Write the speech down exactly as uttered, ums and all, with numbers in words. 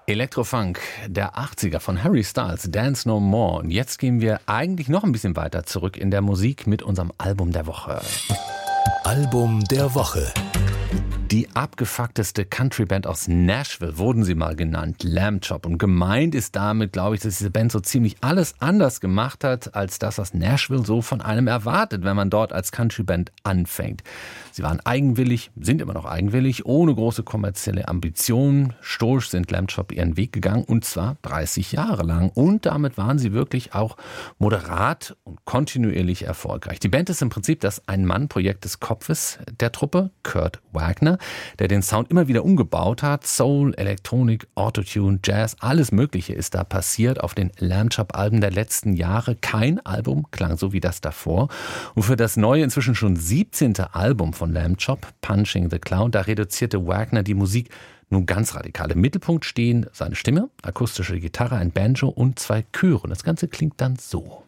Elektrofunk der achtziger von Harry Styles, Dance No More. Und jetzt gehen wir eigentlich noch ein bisschen weiter zurück in der Musik mit unserem Album der Woche. Album der Woche. Die abgefuckteste Countryband aus Nashville wurden sie mal genannt, Lamb Chop. Und gemeint ist damit, glaube ich, dass diese Band so ziemlich alles anders gemacht hat, als das, was Nashville so von einem erwartet, wenn man dort als Countryband anfängt. Sie waren eigenwillig, sind immer noch eigenwillig, ohne große kommerzielle Ambitionen. Stoisch sind Lamb Chop ihren Weg gegangen, und zwar dreißig Jahre lang. Und damit waren sie wirklich auch moderat und kontinuierlich erfolgreich. Die Band ist im Prinzip das Ein-Mann-Projekt des Kopfes der Truppe, Kurt Wagner, der den Sound immer wieder umgebaut hat. Soul, Elektronik, Autotune, Jazz, alles Mögliche ist da passiert auf den Lamb Chop-Alben der letzten Jahre. Kein Album klang so wie das davor. Und für das neue, inzwischen schon siebzehnte Album von Lamb Chop, Punching the Clown, da reduzierte Wagner die Musik nun ganz radikal. Im Mittelpunkt stehen seine Stimme, akustische Gitarre, ein Banjo und zwei Chöre. Das Ganze klingt dann so.